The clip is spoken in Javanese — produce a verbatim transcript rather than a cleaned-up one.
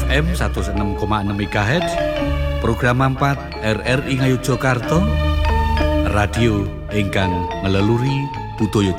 M seratus enam koma enam MHz, program empat R R I Ngayogyakarta, radio ingkang ngeleluri budaya